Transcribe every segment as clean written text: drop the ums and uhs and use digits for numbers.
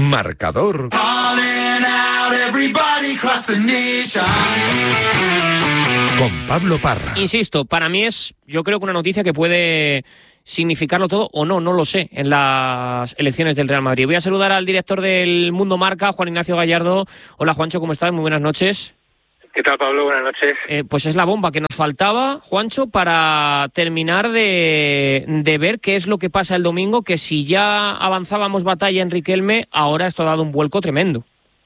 Marcador. Con Pablo Parra. Insisto, para mí yo creo que una noticia que puede significarlo todo o no lo sé, en las elecciones del Real Madrid. Voy a saludar al director del Mundo Marca, Juan Ignacio Gallardo. Hola, Juancho, ¿cómo estás? Muy buenas noches. ¿Qué tal, Pablo? Buenas noches. Pues es la bomba que nos faltaba, Juancho, para terminar de ver qué es lo que pasa el domingo, que si ya avanzábamos batalla en Riquelme, ahora esto ha dado un vuelco tremendo.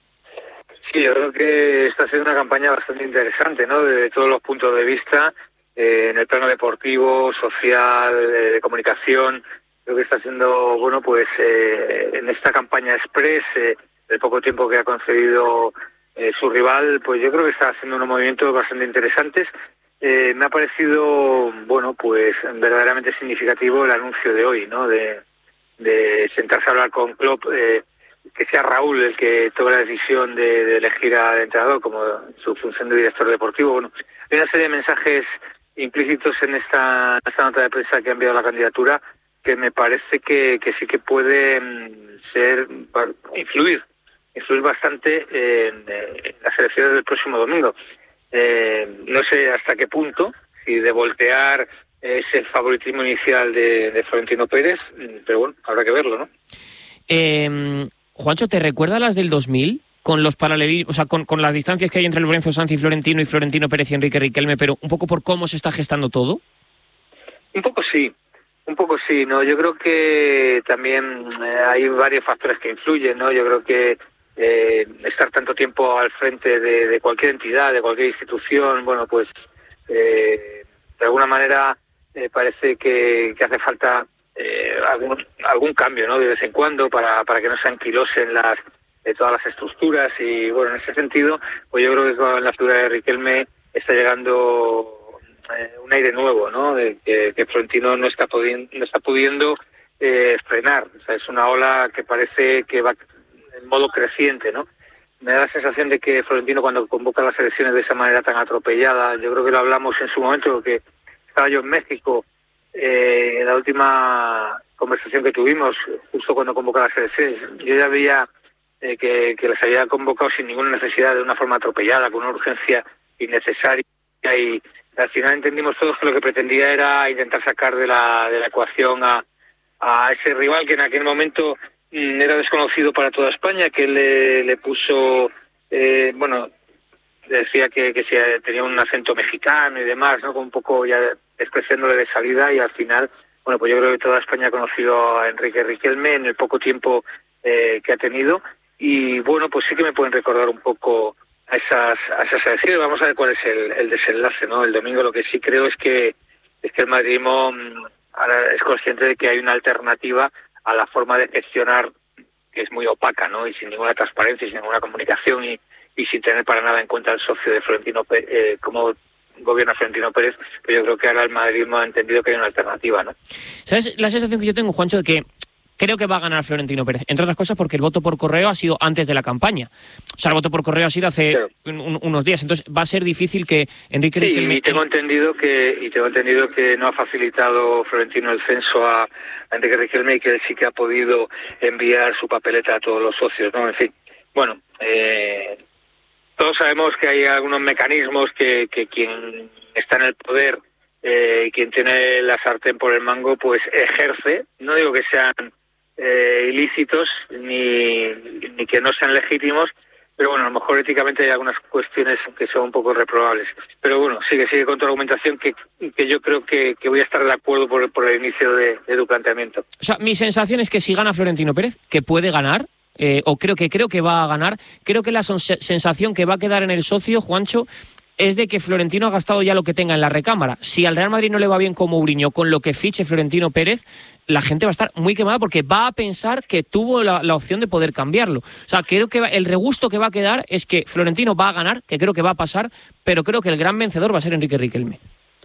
Sí, yo creo que esta ha sido una campaña bastante interesante, ¿no? Desde todos los puntos de vista, en el plano deportivo, social, de comunicación. Creo que está siendo, bueno, pues en esta campaña express, el poco tiempo que ha concedido su rival, pues yo creo que está haciendo unos movimientos bastante interesantes. Me ha parecido, bueno, pues verdaderamente significativo el anuncio de hoy, ¿no? De sentarse a hablar con Klopp, que sea Raúl el que tome la decisión de elegir al entrenador como su función de director deportivo. Bueno, hay una serie de mensajes implícitos en esta nota de prensa que ha enviado la candidatura que me parece que sí que pueden influir bastante en las elecciones del próximo domingo. No sé hasta qué punto, si de voltear ese favoritismo inicial de Florentino Pérez, pero bueno, habrá que verlo, ¿no? Juancho, ¿te recuerda las del 2000? Con los paralelismos, o sea, con las distancias que hay entre Lorenzo Sanz y Florentino Pérez y Enrique Riquelme, pero un poco por cómo se está gestando todo. Un poco sí, ¿no? Yo creo que también hay varios factores que influyen, ¿no? Yo creo que estar tanto tiempo al frente de cualquier entidad, de cualquier institución, bueno, pues de alguna manera parece que hace falta algún cambio, ¿no? De vez en cuando para que no se anquilosen todas las estructuras. Y bueno, en ese sentido, pues yo creo que con la figura de Riquelme está llegando un aire nuevo, ¿no? De que Florentino no está pudiendo frenar. O sea, es una ola que parece que va en modo creciente, ¿no? Me da la sensación de que Florentino, cuando convoca las elecciones de esa manera tan atropellada, yo creo que lo hablamos en su momento, porque estaba yo en México en la última conversación que tuvimos, justo cuando convoca las elecciones, yo ya veía que les había convocado sin ninguna necesidad, de una forma atropellada, con una urgencia innecesaria, y al final entendimos todos que lo que pretendía era intentar sacar de la ecuación a ese rival que en aquel momento era desconocido para toda España, que él le puso, bueno, decía que si tenía un acento mexicano y demás, ¿no? Con un poco ya despreciándole de salida, y al final, bueno, pues yo creo que toda España ha conocido a Enrique Riquelme en el poco tiempo que ha tenido, y bueno, pues sí que me pueden recordar un poco a esas elecciones. Vamos a ver cuál es el desenlace, ¿no? El domingo. Lo que sí creo es que el madridismo ahora es consciente de que hay una alternativa a la forma de gestionar, que es muy opaca, ¿no? Y sin ninguna transparencia, sin ninguna comunicación, y sin tener para nada en cuenta el socio de Florentino Pérez, como gobierna Florentino Pérez. Pero yo creo que ahora el madridismo ha entendido que hay una alternativa, ¿no? ¿Sabes la sensación que yo tengo, Juancho, de que creo que va a ganar Florentino Pérez? Entre otras cosas porque el voto por correo ha sido antes de la campaña. O sea, el voto por correo ha sido hace unos días. Entonces va a ser difícil que Enrique Riquelme... Y tengo entendido que no ha facilitado Florentino el censo a Enrique Riquelme, y que él sí que ha podido enviar su papeleta a todos los socios, ¿no? En fin, bueno, todos sabemos que hay algunos mecanismos que quien está en el poder, quien tiene la sartén por el mango, pues ejerce. No digo que sean ilícitos ni que no sean legítimos, pero bueno, a lo mejor éticamente hay algunas cuestiones que son un poco reprobables. Pero bueno, sigue con tu argumentación, que yo creo que voy a estar de acuerdo por el inicio de tu planteamiento. O sea, mi sensación es que si gana Florentino Pérez, que puede ganar, o creo que va a ganar, creo que la sensación que va a quedar en el socio, Juancho, es de que Florentino ha gastado ya lo que tenga en la recámara. Si al Real Madrid no le va bien con Mourinho, con lo que fiche Florentino Pérez, la gente va a estar muy quemada porque va a pensar que tuvo la opción de poder cambiarlo. O sea, creo que el regusto que va a quedar es que Florentino va a ganar, que creo que va a pasar, pero creo que el gran vencedor va a ser Enrique Riquelme.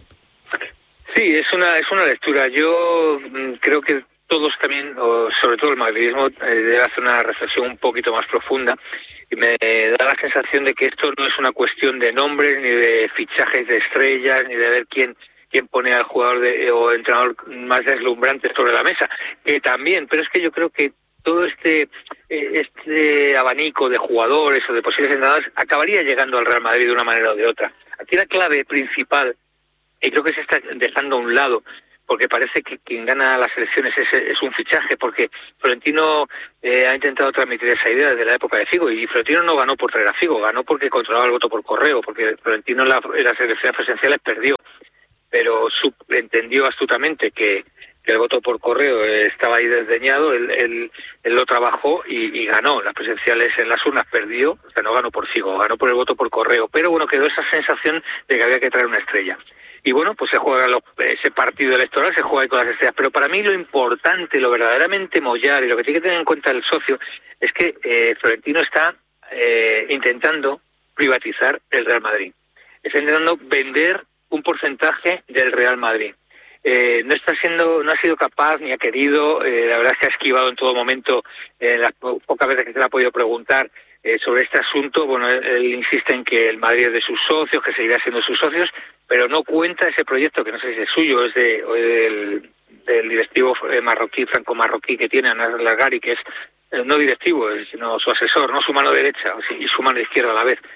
Sí, es una lectura. Yo creo que todos también, o sobre todo el madridismo, debe hacer una reflexión un poquito más profunda, y me da la sensación de que esto no es una cuestión de nombres, ni de fichajes de estrellas, ni de ver quién pone al jugador o entrenador más deslumbrante sobre la mesa, que también, pero es que yo creo que todo este abanico de jugadores o de posibles entrenadores acabaría llegando al Real Madrid de una manera o de otra. Aquí la clave principal, y creo que se está dejando a un lado, porque parece que quien gana las elecciones es un fichaje, porque Florentino ha intentado transmitir esa idea desde la época de Figo, y Florentino no ganó por traer a Figo, ganó porque controlaba el voto por correo, porque Florentino en las elecciones presidenciales perdió, pero entendió astutamente que el voto por correo estaba ahí desdeñado, él lo trabajó y ganó. Las presidenciales en las urnas perdió, o sea, no ganó por Figo, ganó por el voto por correo, pero bueno, quedó esa sensación de que había que traer una estrella. Y bueno, pues se juega ese partido electoral, se juega ahí con las estrellas. Pero para mí lo importante, lo verdaderamente mollar, y lo que tiene que tener en cuenta el socio, es que Florentino está intentando privatizar el Real Madrid. Está intentando vender un porcentaje del Real Madrid. No ha sido capaz ni ha querido, la verdad es que ha esquivado en todo momento, las pocas veces que se le ha podido preguntar sobre este asunto. Bueno, él insiste en que el Madrid es de sus socios, que seguirá siendo sus socios, pero no cuenta ese proyecto, que no sé si es suyo, es del directivo marroquí, franco-marroquí que tiene, Anas Lagari, que es no directivo, sino su asesor, no su mano derecha y su mano izquierda a la vez.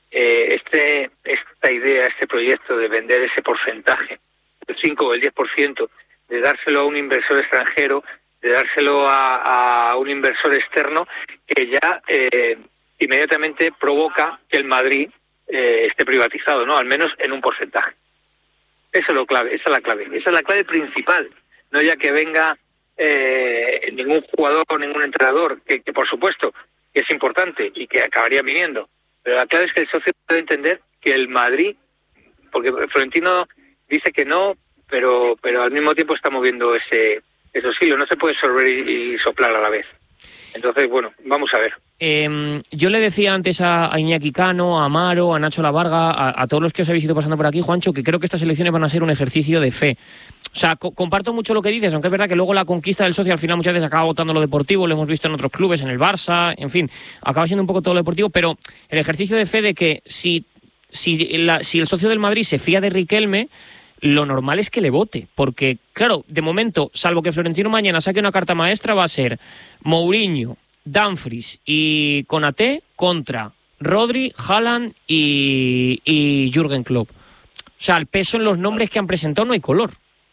Esta idea, este proyecto de vender ese porcentaje, el 5 o el 10%, de dárselo a un inversor extranjero, de dárselo a un inversor externo, que ya inmediatamente provoca que el Madrid esté privatizado, ¿no? Al menos en un porcentaje. Eso es lo clave, esa es la clave, esa es la clave principal. No ya que venga ningún jugador, ningún entrenador, que por supuesto que es importante y que acabaría viniendo, pero la clave es que el socio debe entender que el Madrid, porque Florentino dice que no, pero al mismo tiempo está moviendo esos hilos, no se puede sorber y soplar a la vez. Entonces, bueno, vamos a ver. Yo le decía antes a Iñaki Cano, a Amaro, a Nacho Lavarga, a todos los que os habéis ido pasando por aquí, Juancho, que creo que estas elecciones van a ser un ejercicio de fe. O sea, comparto mucho lo que dices, aunque es verdad que luego la conquista del socio al final muchas veces acaba votando lo deportivo, lo hemos visto en otros clubes, en el Barça, en fin, acaba siendo un poco todo lo deportivo, pero el ejercicio de fe de que si el socio del Madrid se fía de Riquelme, lo normal es que le vote, porque, claro, de momento, salvo que Florentino mañana saque una carta maestra, va a ser Mourinho, Dumfries y Konaté contra Rodri, Haaland y Jürgen Klopp. O sea, el peso en los nombres que han presentado no hay color.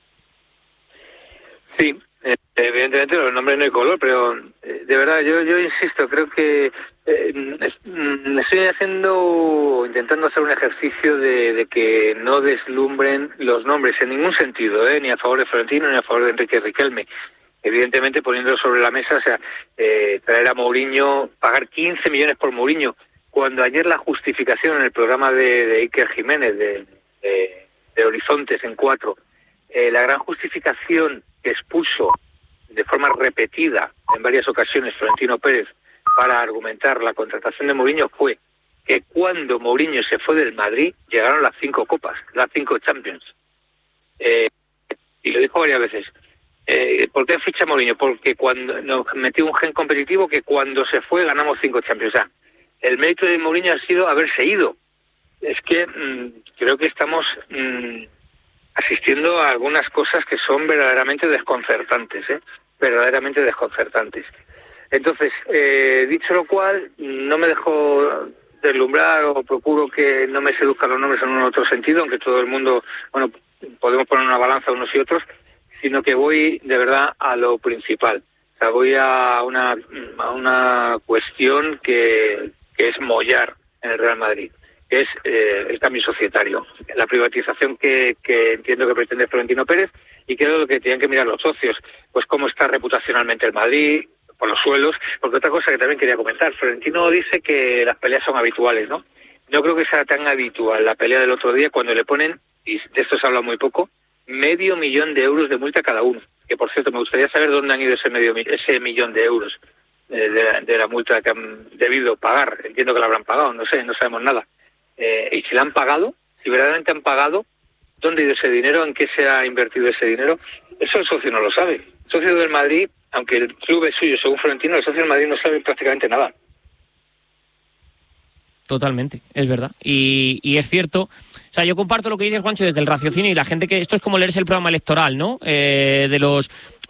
Sí, evidentemente los nombres no hay color, pero de verdad yo insisto, creo que estoy intentando hacer un ejercicio de que no deslumbren los nombres en ningún sentido, ni a favor de Florentino ni a favor de Enrique Riquelme. Evidentemente poniéndolo sobre la mesa, o sea, traer a Mourinho, pagar 15 millones por Mourinho, cuando ayer la justificación en el programa de Iker Jiménez de Horizontes en 4, la gran justificación que expuso de forma repetida en varias ocasiones Florentino Pérez para argumentar la contratación de Mourinho fue que cuando Mourinho se fue del Madrid llegaron las 5 copas, las 5 Champions. Y lo dijo varias veces. ¿Por qué ficha Mourinho? Porque cuando nos metió un gen competitivo que cuando se fue ganamos 5 Champions. O sea, el mérito de Mourinho ha sido haberse ido. Es que creo que estamos asistiendo a algunas cosas que son verdaderamente desconcertantes, verdaderamente desconcertantes. Entonces, dicho lo cual, no me dejo deslumbrar o procuro que no me seduzcan los nombres en un otro sentido, aunque todo el mundo, bueno, podemos poner una balanza unos y otros, sino que voy de verdad a lo principal. O sea, voy a una cuestión que es mollar en el Real Madrid, que es el cambio societario, la privatización que entiendo que pretende Florentino Pérez, y que es lo que tienen que mirar los socios, pues cómo está reputacionalmente el Madrid, por los suelos, porque otra cosa que también quería comentar, Florentino dice que las peleas son habituales, ¿no? No creo que sea tan habitual la pelea del otro día cuando le ponen, y de esto se habla muy poco, 500.000 euros de multa a cada uno, que por cierto me gustaría saber dónde han ido ese 1.000.000 de euros de la multa que han debido pagar. Entiendo que la habrán pagado, no sé, no sabemos nada. Y si la han pagado, si verdaderamente han pagado, ¿dónde ha ido ese dinero? ¿En qué se ha invertido ese dinero? Eso el socio no lo sabe. El socio del Madrid, aunque el club es suyo, según Florentino, el socio del Madrid no sabe prácticamente nada. Totalmente, es verdad. Y es cierto. O sea, yo comparto lo que dices, Juancho, desde el raciocinio, y la gente que... Esto es como leerse el programa electoral, ¿no? De los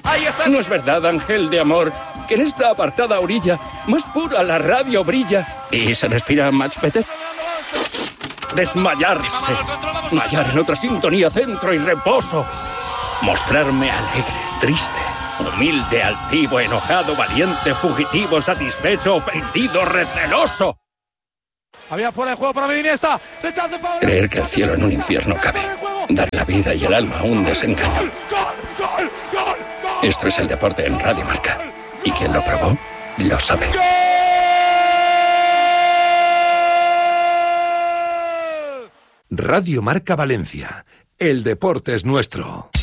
Ahí está. No es verdad, ángel de amor, que en esta apartada orilla más pura la radio brilla y se respira much better. Desmayarse, mallar en otra sintonía, centro y reposo. Mostrarme alegre, triste, humilde, altivo, enojado, valiente, fugitivo, satisfecho, ofendido, receloso. Había fuera de juego para Iniesta. Creer que el cielo en un infierno cabe. Dar la vida y el alma a un desengaño. Esto es el deporte en Radio Marca. Y quien lo probó, lo sabe. Radio Marca Valencia. El deporte es nuestro.